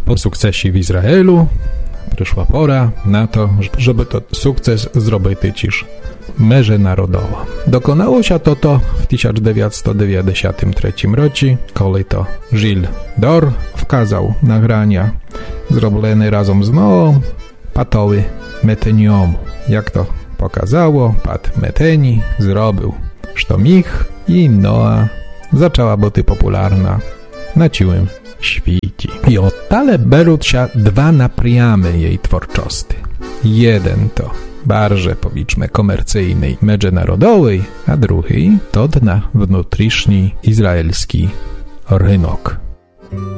Po sukcesie w Izraelu przyszła pora na to, żeby to sukces zrobić też międzynarodowo. Dokonało się to w 1993 roku, kiedy to Gilles Dor wkazał nagrania zrobione razem z Noą Patowi Meteniemu. Jak to pokazało, Pat Meteni zrobił sztomich i Noa zaczęła być popularna na całym świecie. I odtale berą się dwa napriamy jej twórczości. Jeden to barże, powiedzmy, komercyjnej, międzynarodowej, a drugi to na wnętrzny izraelski rynek.